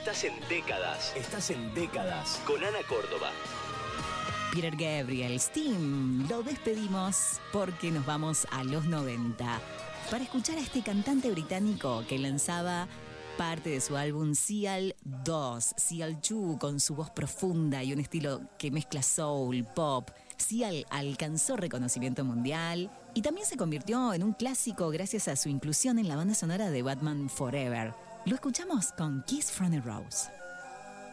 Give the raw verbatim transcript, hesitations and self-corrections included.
Estás en décadas. Estás en décadas. Con Ana Córdoba. Peter Gabriel, Steam, lo despedimos porque nos vamos a los noventa para escuchar a este cantante británico que lanzaba parte de su álbum Seal dos, Seal dos, con su voz profunda y un estilo que mezcla soul, pop. Seal alcanzó reconocimiento mundial y también se convirtió en un clásico gracias a su inclusión en la banda sonora de Batman Forever. Lo escuchamos con Kiss from a Rose.